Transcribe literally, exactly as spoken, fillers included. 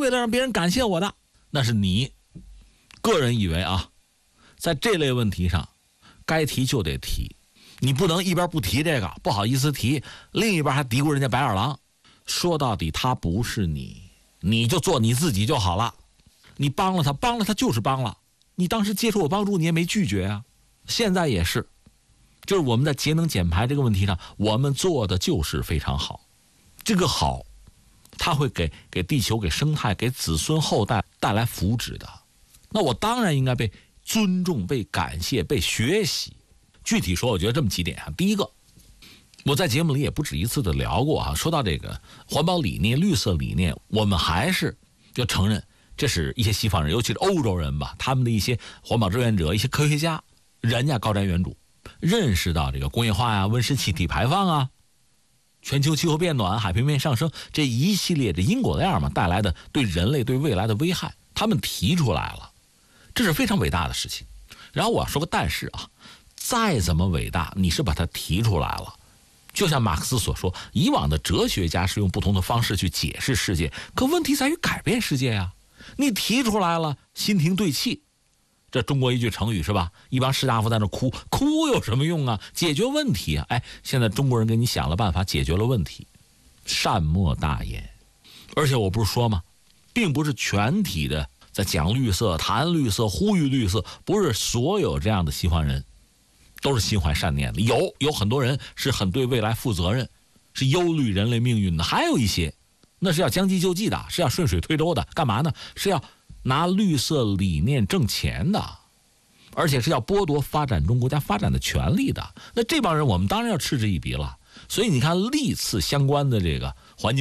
为了让别人感谢我的，那是你个人以为啊，在这类问题上该提就得提，你不能一边不提这个不好意思提，另一边还嘀咕人家白眼狼。说到底他不是你，你就做你自己就好了。你帮了他，帮了他就是帮了，你当时接受我帮助你也没拒绝啊。现在也是，就是我们在节能减排这个问题上，我们做的就是非常好。这个好它会给给地球、给生态、给子孙后代带来福祉的，那我当然应该被尊重、被感谢、被学习。具体说我觉得这么几点啊。第一个，我在节目里也不止一次的聊过啊，说到这个环保理念、绿色理念，我们还是要承认这是一些西方人，尤其是欧洲人吧，他们的一些环保志愿者、一些科学家，人家高瞻远瞩，认识到这个工业化呀、温室气体排放啊、全球气候变暖、海平面上升这一系列的因果链嘛带来的对人类对未来的危害，他们提出来了，这是非常伟大的事情。然后我要说个但是啊，再怎么伟大，你是把它提出来了。就像马克思所说，以往的哲学家是用不同的方式去解释世界，可问题在于改变世界呀。你提出来了，心停对气，这中国一句成语是吧？一帮士大夫在那哭，哭有什么用啊？解决问题啊！哎，现在中国人给你想了办法，解决了问题，善莫大焉。而且我不是说吗，并不是全体的在讲绿色、谈绿色、呼吁绿色，不是所有这样的西方人都是心怀善念的，有有很多人是很对未来负责任，是忧虑人类命运的，还有一些那是要将计就计的，是要顺水推舟的。干嘛呢？是要拿绿色理念挣钱的，而且是要剥夺发展中国家发展的权利的。那这帮人我们当然要嗤之以鼻了。所以你看历次相关的这个环境